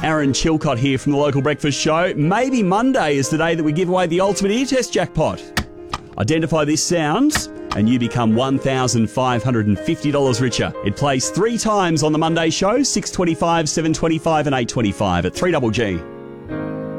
Aaron Chilcott here from the Local Breakfast Show. Maybe Monday is the day that we give away the Ultimate Ear Test jackpot. Identify this sound and you become $1,550 richer. It plays 3 times on the Monday show, 6:25, 7:25 and 8:25 at 3GG.